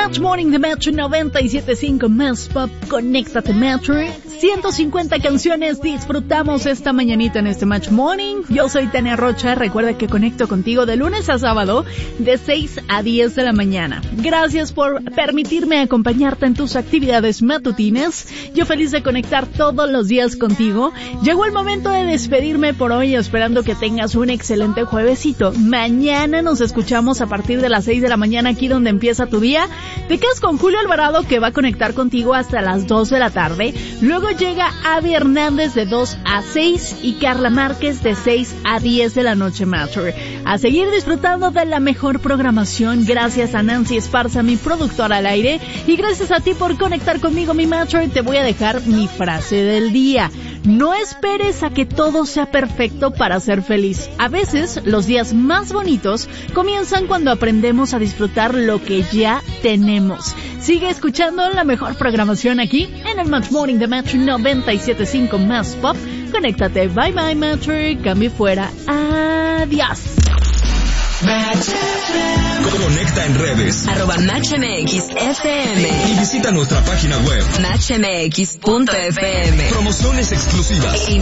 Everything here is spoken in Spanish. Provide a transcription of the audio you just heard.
Match Morning de Metro 97.5 Más Pop. Conéctate Metro. 150 canciones disfrutamos esta mañanita en este Match Morning. Yo soy Tania Rocha. Recuerda que conecto contigo de lunes a sábado de 6 a 10 de la mañana. Gracias por permitirme acompañarte en tus actividades matutinas. Yo feliz de conectar todos los días contigo. Llegó el momento de despedirme por hoy, esperando que tengas un excelente juevesito. Mañana nos escuchamos a partir de las 6 de la mañana aquí donde empieza tu día. Te quedas con Julio Alvarado, que va a conectar contigo hasta las 2 de la tarde. Luego llega Avi Hernández de 2 a 6 y Carla Márquez de 6 a 10 de la noche, Matter. A seguir disfrutando de la mejor programación. Gracias a Nancy Esparza, mi productora al aire, y gracias a ti por conectar conmigo, mi Matter. Te voy a dejar mi frase del día. No esperes a que todo sea perfecto para ser feliz. A veces, los días más bonitos comienzan cuando aprendemos a disfrutar lo que ya tenemos. Sigue escuchando la mejor programación aquí en el Match Morning de Metro 97.5 Más Pop. Conéctate. Bye bye, Metro. Cambio fuera. Adiós. Conecta en redes @MatchMXFM y visita nuestra página web MatchMX.fm. Promociones exclusivas,